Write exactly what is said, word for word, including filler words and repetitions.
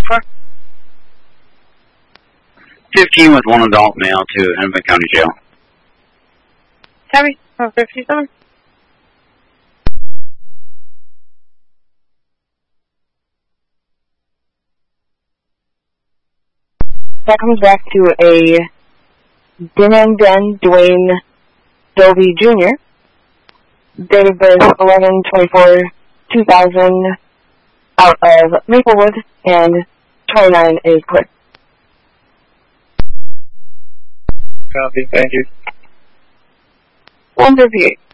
for? fifteen with one adult male to Hennepin County Jail. Tabby, fifty-seven. That comes back to a Dinanden Dwayne Dovey Junior Date of birth eleven twenty-four two thousand, out of Maplewood, and twenty-nine is clear. Copy, thank you. one fifty-eight.